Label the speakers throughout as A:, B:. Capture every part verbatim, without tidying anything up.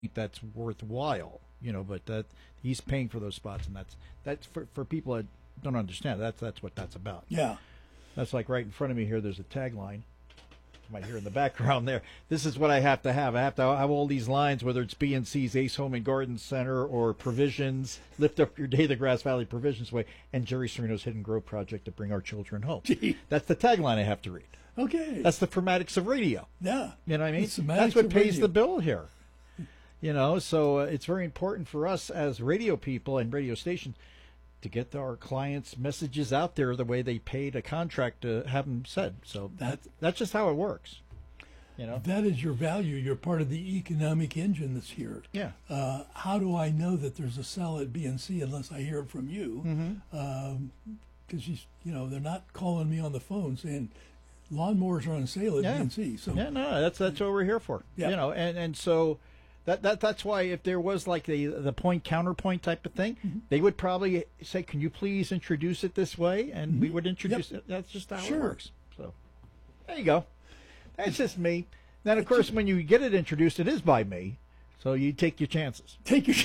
A: that's worthwhile, you know. But that he's paying for those spots, and that's that's for for people that don't understand. That's that's what that's about.
B: Yeah.
A: That's like right in front of me here. There's a tagline. You might hear in the background there. This is what I have to have. I have to have all these lines, whether it's B and C's Ace Home and Garden Center or Provisions, Lift Up Your Day the Grass Valley Provisions Way, and Jerry Serino's Hidden Grove Project to bring our children home.
B: Gee.
A: That's the tagline I have to read.
B: Okay.
A: That's the formatics of radio.
B: Yeah.
A: You know what I mean?
B: The semantics
A: That's what
B: of
A: pays
B: radio.
A: the bill here. You know, so uh, it's very important for us as radio people and radio stations to get our clients' messages out there the way they paid a contract to have them said. So that, that's just how it works. You know?
B: That is your value. You're part of the economic engine that's here.
A: Yeah.
B: Uh, how do I know that there's a sell at B and C unless I hear it from you?
A: Mm-hmm.
B: Um, because you, you know, they're not calling me on the phone saying lawnmowers are on sale at
A: Yeah.
B: B and C. So
A: yeah, no, that's that's what we're here for.
B: Yeah.
A: You know, and and so. That, that that's why if there was like the the point counterpoint type of thing,
B: mm-hmm.
A: they would probably say, "Can you please introduce it this way?" And
B: Mm-hmm.
A: we would introduce
B: Yep.
A: it. That's just how
B: Sure.
A: it works. So there you go. That's just me. Then of course, when you get it introduced, it is by me, so you take your chances.
B: take your.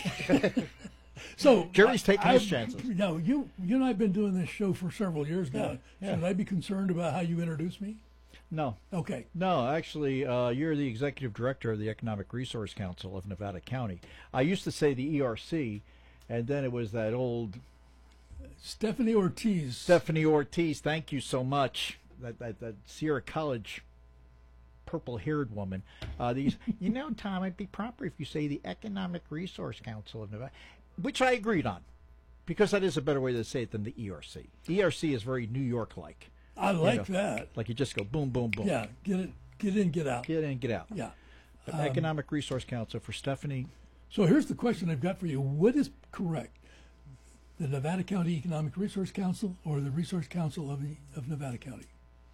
B: So
A: Jerry's taking his
B: I've-
A: chances.
B: No, you you and I've been doing this show for several years now.
A: Yeah, yeah.
B: Should I be concerned about how you introduce me?
A: No,
B: Okay.
A: no, actually, uh, you're the executive director of the Economic Resource Council of Nevada County. I used to say the E R C, and then it was that old
B: Stephanie Ortiz.
A: Stephanie Ortiz. Thank you so much. That that, that Sierra College purple-haired woman. Uh, these, you know, Tom, it'd be proper if you say the Economic Resource Council of Nevada, which I agreed on, because that is a better way to say it than the E R C. E R C is very New York-like.
B: I like
A: you know,
B: that.
A: Like you just go boom, boom, boom.
B: Yeah, get it, get in, get out.
A: Get in, get out.
B: Yeah.
A: But Economic Resource Council for Stephanie.
B: So here's the question I've got for you. What is correct? The Nevada County Economic Resource Council or the Resource Council of, the, of Nevada County?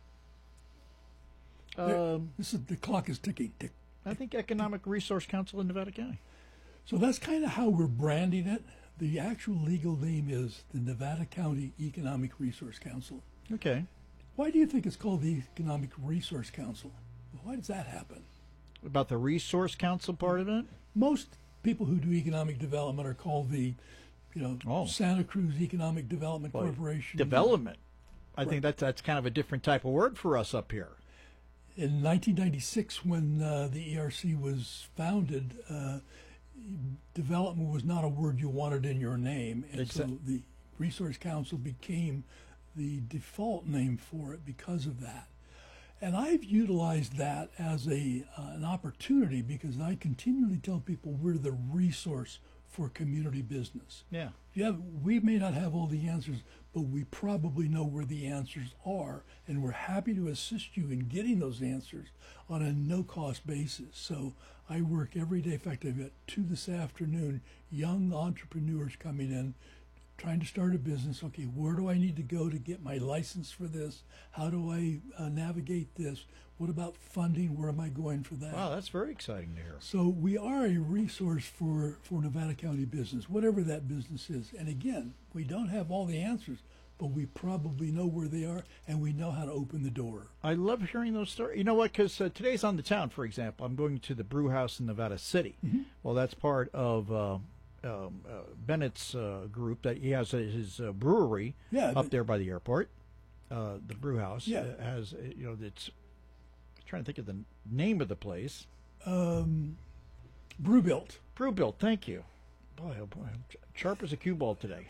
B: There-
A: Um,
B: this is the clock is ticking. Tick.
A: I think Economic Resource Council in Nevada County.
B: So that's kind of how we're branding it. The actual legal name is the Nevada County Economic Resource Council.
A: Okay.
B: Why do you think it's called the Economic Resource Council? Why does that happen?
A: About the Resource Council part of it?
B: Most people who do economic development are called the, you know,
A: Oh.
B: Santa Cruz Economic Development
A: Well,
B: Corporation.
A: Development. I
B: Right.
A: think that's that's kind of a different type of word for us up here.
B: In nineteen ninety-six, when uh, the E R C was founded, uh, development was not a word you wanted in your name, and so
A: Exact-
B: the Resource Council became the default name for it because of that. And I've utilized that as a uh, an opportunity because I continually tell people we're the resource for community business.
A: Yeah.
B: Yeah, we may not have all the answers, but we probably know where the answers are, and we're happy to assist you in getting those answers on a no-cost basis. So I work every day. In fact, I've got two this afternoon, young entrepreneurs coming in, trying to start a business. Okay, where do I need to go to get my license for this? How do I uh, navigate this? What about funding? Where am I going for that?
A: Wow, that's very exciting to hear.
B: So we are a resource for, for Nevada County business, whatever that business is. And again, we don't have all the answers, but we probably know where they are and we know how to open the door.
A: I love hearing those stories. You know what? Because uh, today's on the town, for example. I'm going to the Brew House in Nevada City.
B: Mm-hmm.
A: Well, that's part of uh, um, uh, Bennett's uh, group. That he has a, his uh, brewery
B: Yeah,
A: up
B: but-
A: there by the airport. Uh, the Brew House
B: Yeah.
A: uh, has, uh, you know, it's. I'm trying to think of the name of the place.
B: Um, Brewbuilt.
A: Brewbuilt. Thank you. Boy, oh boy, I'm sharp as a cue ball today.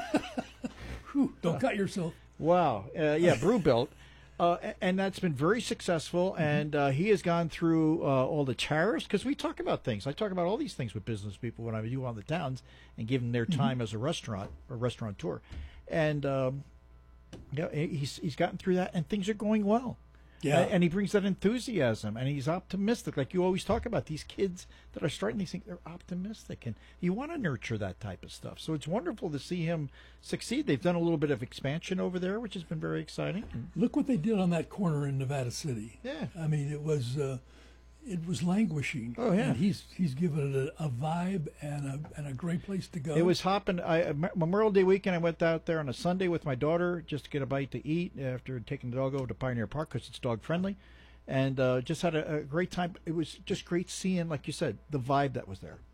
B: Whew, don't cut yourself.
A: Wow. Uh, yeah, Brewbuilt. Uh, a- and that's been very successful. And uh, he has gone through uh, all the tariffs because we talk about things. I talk about all these things with business people when I do on the towns and give them their time as a restaurant or restaurateur. And um, you know, he's he's gotten through that, and things are going well.
B: Yeah.
A: A- And he brings that enthusiasm, and he's optimistic. Like you always talk about, these kids that are starting these things, they're optimistic, and you want to nurture that type of stuff. So it's wonderful to see him succeed. They've done a little bit of expansion over there, which has been very exciting. And
B: Look what they did on that corner in Nevada City.
A: Yeah.
B: I mean, it was uh, it was languishing.
A: Oh, yeah.
B: And he's he's given it a, a vibe and a and a great place to go.
A: It was hopping. I Memorial Day weekend, I went out there on a Sunday with my daughter just to get a bite to eat after taking the dog over to Pioneer Park because it's dog friendly. and uh, just had a, a great time. It was just great seeing, like you said, the vibe that was there.